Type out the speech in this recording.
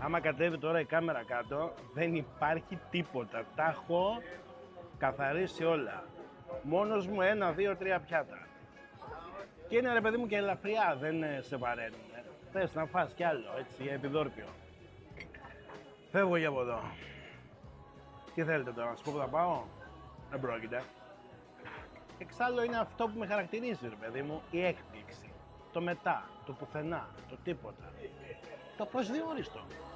Άμα κατέβει τώρα η κάμερα κάτω, δεν υπάρχει τίποτα. Τα έχω καθαρίσει όλα. Μόνος μου 1, 2, 3 πιάτα. Και είναι ρε παιδί μου και ελαφριά, δεν σε βαραίνουν. Θες να φας κι άλλο, έτσι, για επιδόρπιο. Φεύγω για από εδώ. Τι θέλετε τώρα, να σας πω που θα πάω? Δεν πρόκειται. Εξάλλου είναι αυτό που με χαρακτηρίζει, ρε παιδί μου, η έκπληξη. Το μετά, το πουθενά, το τίποτα. Το προσδιορίστο.